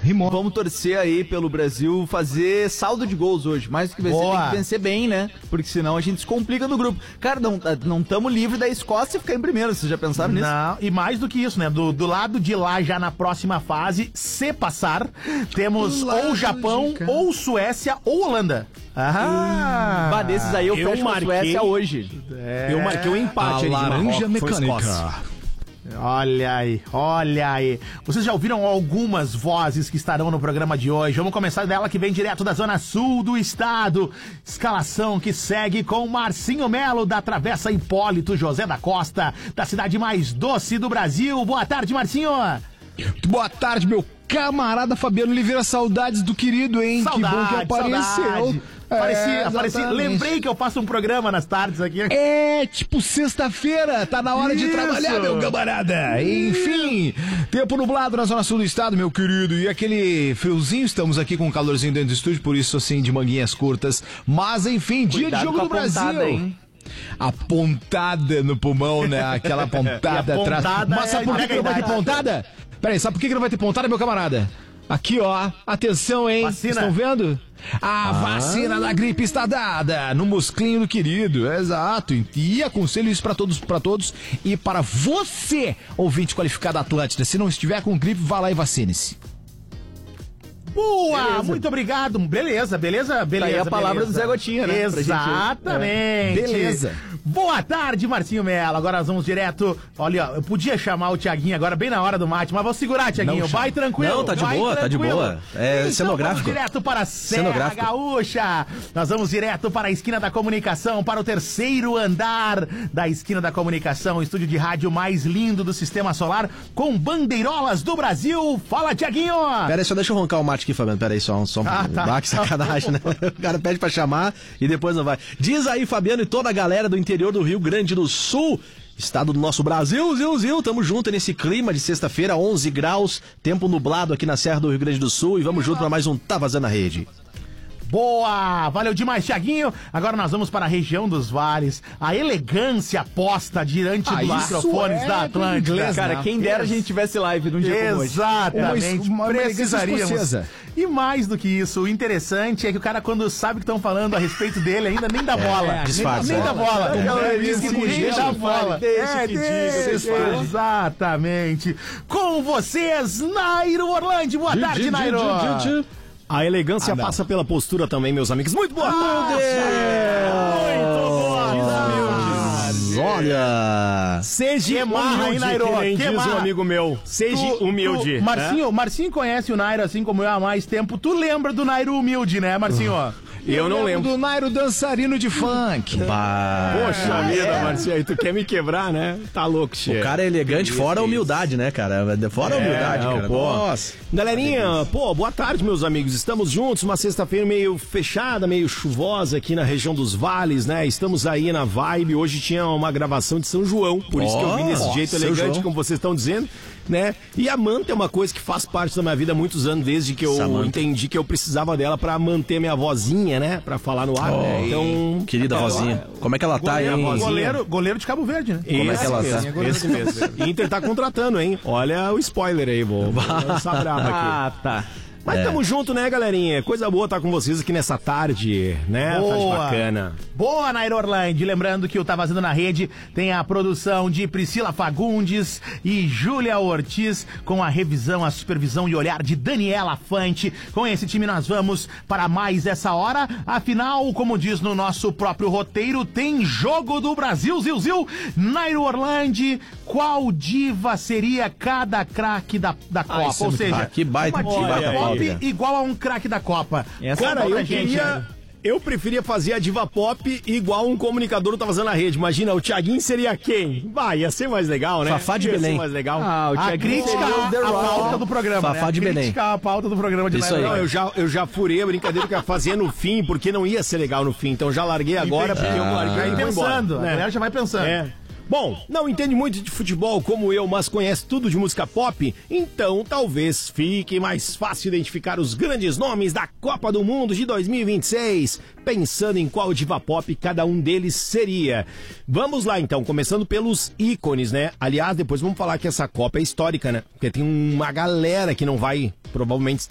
Rimou. Vamos torcer aí pelo Brasil fazer saldo de gols hoje. Mais do que vencer, tem que vencer bem, né? Porque senão a gente se complica no grupo. Cara, não estamos livres da Escócia ficar em primeiro. Vocês já pensaram nisso? Não, e mais do que isso, né? Do lado de lá, já na próxima fase, se passar, temos ou Japão, ou Suécia, ou Holanda. Desses aí eu fecho com a Suécia hoje. Eu marquei um empate. A laranja mecânica. Olha aí. Vocês já ouviram algumas vozes que estarão no programa de hoje. Vamos começar dela que vem direto da zona sul do estado. Escalação que segue com Marcinho Melo da Travessa Hipólito José da Costa, da cidade mais doce do Brasil. Boa tarde, Marcinho. Boa tarde, meu camarada Fabiano Oliveira. Saudades do querido, hein? Que bom que apareceu. Apareci. Lembrei que eu faço um programa nas tardes aqui. Tipo sexta-feira, tá na hora de trabalhar, meu camarada. Enfim, tempo nublado na zona sul do estado, meu querido. E aquele friozinho, estamos aqui com um calorzinho dentro do estúdio, por isso assim, de manguinhas curtas. Mas enfim, dia de jogo do Brasil. Hein? A pontada no pulmão, né? Aquela pontada atrás. Mas sabe por que não vai ter pontada? Peraí, sabe por que não vai ter pontada, meu camarada? Aqui, ó. Atenção, hein? Vacina. Estão vendo? A vacina da gripe está dada no musclinho do querido. Exato. E aconselho isso pra todos e para você, ouvinte qualificado da Atlântida. Se não estiver com gripe, vá lá e vacine-se. Boa! Beleza. Muito obrigado. Beleza. Tá aí a palavra do Zé Gotinha, né? Exatamente. Beleza. Boa tarde, Marcinho Mello. Agora nós vamos direto. Olha, eu podia chamar o Thiaguinho agora bem na hora do mate, mas vou segurar, Thiaguinho. Vai tranquilo. Não, tá de boa, tá de boa. É então, cenográfico. Vamos direto para a Serra Gaúcha. Nós vamos direto para a esquina da comunicação, para o terceiro andar da esquina da comunicação, o estúdio de rádio mais lindo do Sistema Solar, com bandeirolas do Brasil. Fala, Thiaguinho. Pera aí, só deixa eu roncar o mate aqui, Fabiano. Pera aí, só tá. Que sacanagem, né? O cara pede pra chamar e depois não vai. Diz aí, Fabiano, e toda a galera do interior do Rio Grande do Sul, estado do nosso Brasil, tamo junto nesse clima de sexta-feira, 11 graus, tempo nublado aqui na Serra do Rio Grande do Sul, e vamos junto pra mais um Tá Vazando a Rede. Boa! Valeu demais, Thiaguinho. Agora nós vamos para a região dos vales. A elegância posta diante dos microfones da Atlântida. Inglês, cara, quem dera a gente tivesse live num dia como hoje. Exatamente. Uma Precisaríamos. E mais do que isso, o interessante é que o cara, quando sabe que estão falando a respeito dele, ainda nem dá bola. Disfarça. Nem dá bola. Nem dá bola. Exatamente. Com vocês, Nairo Orlandi. Boa tarde, Nairo. A elegância passa pela postura também, meus amigos. Muito boa tarde! Muito boa tarde! Olha! Seja humilde, que diz um amigo meu. Seja humilde. Marcinho conhece o Nairo assim como eu há mais tempo. Tu lembra do Nairo humilde, né, Marcinho? Eu não lembro. Do Nairo dançarino de funk. Poxa vida, Marcinho, aí tu quer me quebrar, né? Tá louco, chefe. O cara é elegante fora a humildade, né, cara? Fora a humildade, cara. Nossa. Galerinha, boa tarde, meus amigos. Estamos juntos, uma sexta-feira meio fechada, meio chuvosa aqui na região dos vales, né? Estamos aí na vibe. Hoje tinha uma gravação de São João, por isso que eu vim desse jeito elegante, como vocês estão dizendo, né? E a manta é uma coisa que faz parte da minha vida há muitos anos, desde que eu entendi que eu precisava dela pra manter minha vozinha, né? Pra falar no ar, né? Então, querida vozinha, como é que ela tá, hein? Goleiro de Cabo Verde, né? Como é que ela tá? Esse mesmo. Inter tá contratando, hein? Olha o spoiler aí, vou lançar brava aqui. Tá. Mas tamo junto, né, galerinha? Coisa boa estar com vocês aqui nessa tarde, né? Tarde bacana. Boa, Nairo Orlandi. Lembrando que o Tá Vazando na Rede tem a produção de Priscila Fagundes e Júlia Ortiz, com a revisão, a supervisão e olhar de Daniela Fante. Com esse time nós vamos para mais essa hora. Afinal, como diz no nosso próprio roteiro, tem Jogo do Brasil, Zil. Nairo Orlandi, qual diva seria cada craque da Copa? Ou seja, que baita, uma diva pop igual a um craque da Copa. Cara, eu preferia fazer a diva pop igual um comunicador Tá Vazando na Rede. Imagina, o Thiaguinho seria quem? Ia ser mais legal, né? Fafá de Belém. Ia ser mais legal. A crítica à pauta do programa. Fafá de Belém. Crítica à pauta do programa de Isso aí. Não, eu já furei a brincadeira que ia fazer no fim, porque não ia ser legal no fim. Então já larguei agora, porque eu larguei pensando. A galera já vai pensando. Bom, não entende muito de futebol como eu, mas conhece tudo de música pop? Então talvez fique mais fácil identificar os grandes nomes da Copa do Mundo de 2026, pensando em qual diva pop cada um deles seria. Vamos lá então, começando pelos ícones, né? Aliás, depois vamos falar que essa Copa é histórica, né? Porque tem uma galera que não vai provavelmente